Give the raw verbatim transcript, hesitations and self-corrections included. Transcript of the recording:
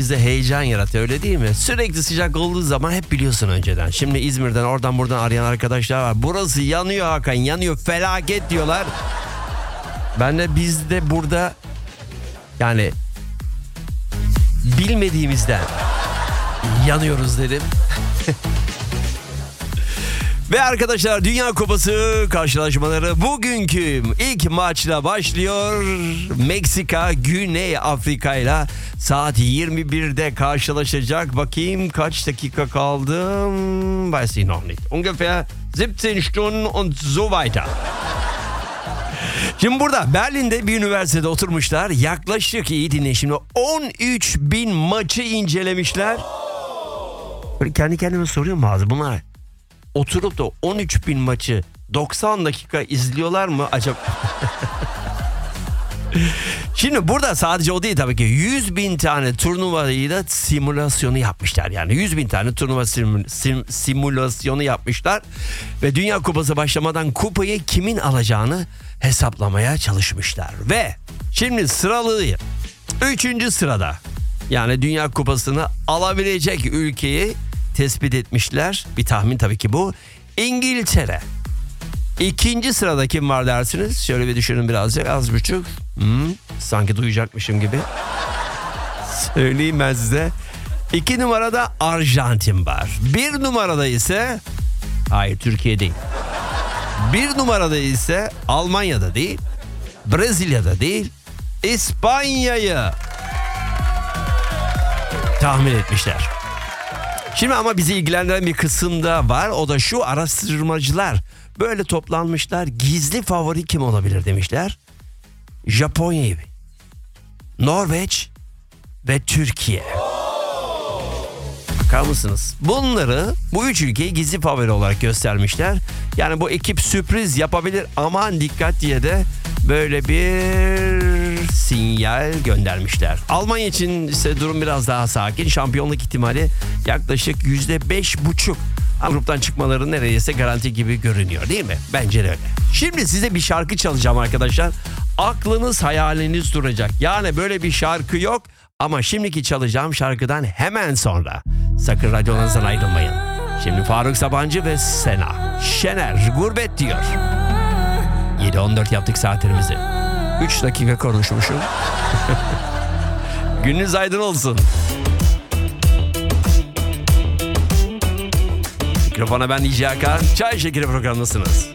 bize heyecan yaratıyor, öyle değil mi? Sürekli sıcak olduğu zaman hep biliyorsun önceden. Şimdi İzmir'den oradan buradan arayan arkadaşlar var. Burası yanıyor Hakan, yanıyor, felaket diyorlar. Ben de biz de burada yani bilmediğimizden yanıyoruz dedim. Ve arkadaşlar, Dünya Kupası karşılaşmaları bugünkü ilk maçla başlıyor. Meksika Güney Afrika ile saat yirmi birde karşılaşacak. Bakayım kaç dakika kaldı? Weiß ich noch nicht. Ungefähr siebzehn Stunden und so weiter. Şimdi burada Berlin'de bir üniversitede oturmuşlar. Yaklaşık, iyi dinleyin şimdi, on üç bin maçı incelemişler. Böyle kendi kendime soruyorum bazı bunlar. Oturup da on üç bin maçı doksan dakika izliyorlar mı acaba? Şimdi burada sadece o değil tabii ki. yüz bin tane turnuvayı da simülasyonu yapmışlar. Yani yüz bin tane turnuva sim, sim, simülasyonu yapmışlar. Ve Dünya Kupası başlamadan kupayı kimin alacağını hesaplamaya çalışmışlar. Ve şimdi sıralığı üçüncü sırada. Yani Dünya Kupası'nı alabilecek ülkeyi tespit etmişler. Bir tahmin tabii ki bu. İngiltere. İkinci sırada kim var dersiniz? Şöyle bir düşünün birazcık, az buçuk. Hmm, sanki duyacakmışım gibi. Söyleyeyim ben size. İki numarada Arjantin var. Bir numarada ise, hayır Türkiye değil. Bir numarada ise Almanya'da değil, Brezilya'da değil, İspanya'yı tahmin etmişler. Şimdi ama bizi ilgilendiren bir kısım da var. O da şu: araştırmacılar böyle toplanmışlar. Gizli favori kim olabilir demişler. Japonya, Norveç ve Türkiye. Bakar mısınız? Bunları, bu üç ülkeyi gizli favori olarak göstermişler. Yani bu ekip sürpriz yapabilir, aman dikkat diye de böyle bir sinyal göndermişler. Almanya için ise durum biraz daha sakin. Şampiyonluk ihtimali yaklaşık yüzde beş buçuk. Gruptan çıkmaları neredeyse garanti gibi görünüyor, değil mi? Bence de öyle. Şimdi size bir şarkı çalacağım arkadaşlar. Aklınız hayaliniz duracak. Yani böyle bir şarkı yok. Ama şimdiki çalacağım şarkıdan hemen sonra sakın radyonuzdan ayrılmayın. Şimdi Faruk Sabancı ve Sena Şener Gurbet diyor. yedi on dört yaptık saatlerimizi. üç dakika konuşmuşum. Gününüz aydın olsun. Mikrofona ben D J Hakan. Çay Şekeri programındasınız.